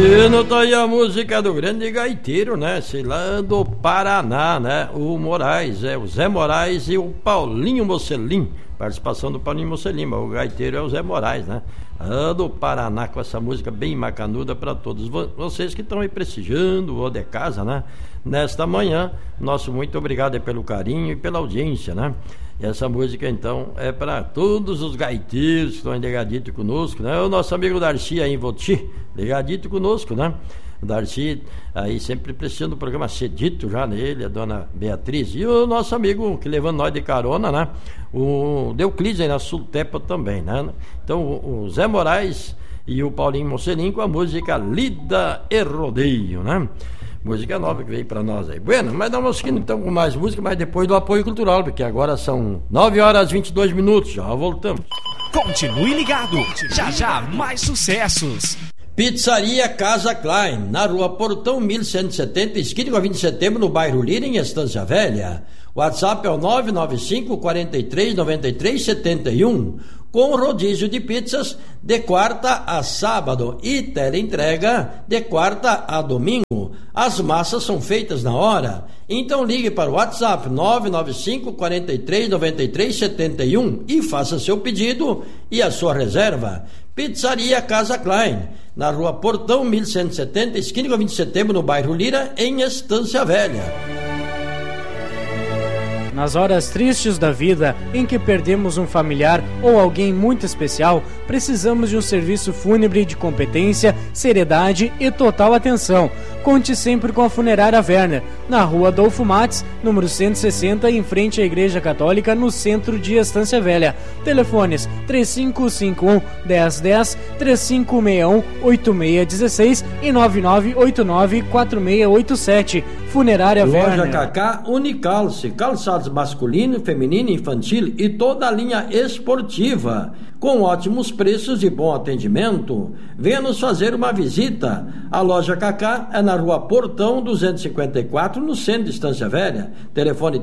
Bueno, tá aí a música do grande gaiteiro, né? Sei lá, do Paraná, né? O Moraes, o Zé Moraes e o Paulinho Mocelim. Participação do Paulinho Mocelim, mas o gaiteiro é o Zé Moraes, né? Do Paraná, com essa música bem macanuda para todos vocês que estão aí prestigiando o de casa, né? Nesta manhã, nosso muito obrigado pelo carinho e pela audiência, né? E essa música, então, é para todos os gaiteiros que estão ligadito conosco, né? O nosso amigo Darcy aí em Voti, ligadito conosco, né? O Darcy aí sempre prestando o programa cedito já nele, a dona Beatriz. E o nosso amigo que levando nós de carona, né? O Deuclides aí na Sultepa também, né? Então, o Zé Moraes e o Paulinho Mocelim com a música Lida e Rodeio, né? Música nova que veio pra nós aí. Bueno, mas vamos seguindo então com mais música, mas depois do apoio cultural, porque agora são 9h22, já voltamos. Continue ligado, já mais sucessos. Pizzaria Casa Klein, na rua Portão 1170, esquina com a 20 de setembro, no bairro Lira, em Estância Velha. WhatsApp é o 995 43 93 71, com rodízio de pizzas de quarta a sábado e teleentrega de quarta a domingo. As massas são feitas na hora. Então ligue para o WhatsApp 995 43 93 71 e faça seu pedido e a sua reserva. Pizzaria Casa Klein, na rua Portão 1170, esquina com 20 de setembro, no bairro Lira, em Estância Velha. Nas horas tristes da vida, em que perdemos um familiar ou alguém muito especial, precisamos de um serviço fúnebre de competência, seriedade e total atenção. Conte sempre com a Funerária Werner, na rua Adolfo Mates, número 160, em frente à Igreja Católica, no centro de Estância Velha. Telefones 3551-1010, 3561-8616 e 9989-4687. Funerária Werner. Loja Cacá Unicalce, calçados masculino, feminino, infantil e toda a linha esportiva, com ótimos preços e bom atendimento. Venha nos fazer uma visita. A Loja Cacá é na rua Portão 254, no centro de Estância Velha. Telefone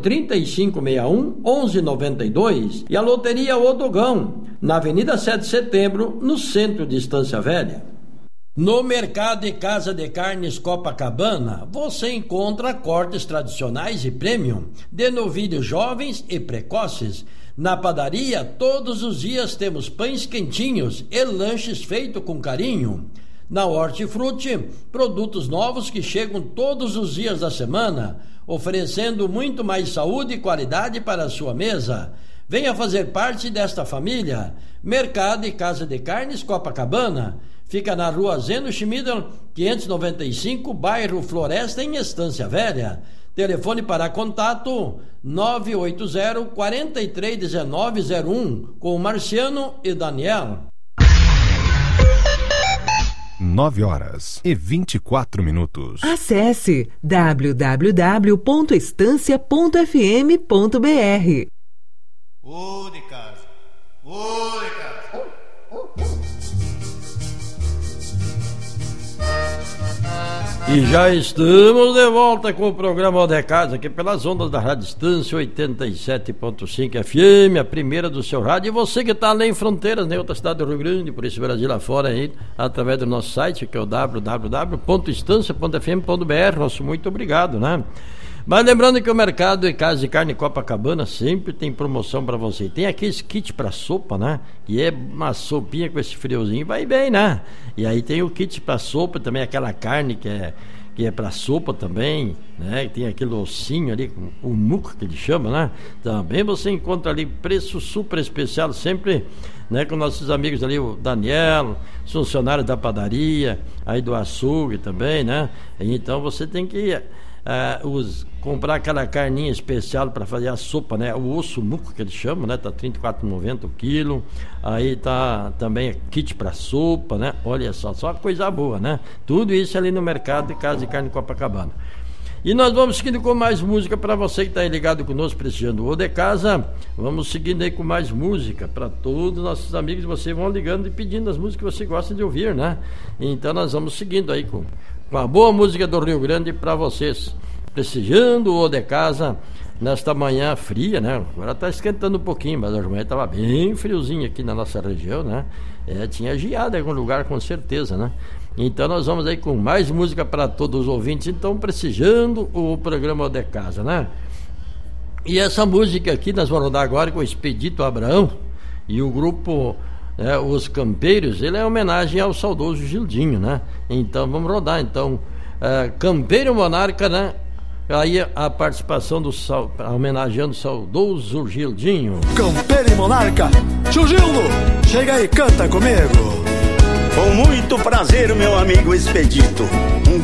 3561-1192. E a Loteria Odogão, na Avenida 7 de Setembro, no centro de Estância Velha. No Mercado e Casa de Carnes Copacabana, você encontra cortes tradicionais e premium, de novilhos jovens e precoces. Na padaria, todos os dias temos pães quentinhos e lanches feitos com carinho. Na Hortifruti, produtos novos que chegam todos os dias da semana, oferecendo muito mais saúde e qualidade para a sua mesa. Venha fazer parte desta família. Mercado e Casa de Carnes Copacabana. Fica na rua Zeno Schmidl, 595, bairro Floresta, em Estância Velha. Telefone para contato 980-431901, com Marciano e Daniel. 9h24. Acesse www.estancia.fm.br. Ô de casa. E já estamos de volta com o programa O de Casa, aqui pelas ondas da Rádio Estância 87.5 FM, a primeira do seu rádio. E você que está além fronteiras, em outra cidade do Rio Grande, por esse Brasil afora, aí, através do nosso site, que é o www.estancia.fm.br. Nosso muito obrigado, né? Mas lembrando que o Mercado e Casa de Carne Copacabana sempre tem promoção para você. Tem aqueles kit para sopa, né? E é uma sopinha com esse friozinho, vai bem, né? E aí tem o kit para sopa, também aquela carne que é para sopa também, né? Tem aquele ossinho ali, o muco que ele chama, né? Também você encontra ali preço super especial, sempre, né? Com nossos amigos ali, o Daniel, os funcionários da padaria, aí do açougue também, né? Então você tem que comprar aquela carninha especial para fazer a sopa, né? O osso muco que eles chamam, né? Tá R$34,90 o quilo. Aí tá também kit para sopa, né? Olha só coisa boa, né? Tudo isso ali no Mercado de Casa de Carne Copacabana. E nós vamos seguindo com mais música para você que está aí ligado conosco, prestigiando o de Casa. Vamos seguindo aí com mais música para todos os nossos amigos. Vocês vão ligando e pedindo as músicas que você gosta de ouvir, né? Então nós vamos seguindo aí com a boa música do Rio Grande para vocês, prestigiando o de Casa nesta manhã fria, né? Agora está esquentando um pouquinho, mas hoje de manhã estava bem friozinho aqui na nossa região, né? Tinha geada em algum lugar com certeza, né? Então nós vamos aí com mais música para todos os ouvintes, então prestigiando o programa de casa, né? E essa música aqui nós vamos rodar agora com o Expedito Abraão e o grupo Os Campeiros. Ele é uma homenagem ao saudoso Gildinho, né? Então vamos rodar então Campeiro Monarca, né? Aí a participação homenageando o saudoso Gildinho. Campeiro e Monarca, tio Gildo, chega aí, canta comigo. Com muito prazer, meu amigo Expedito.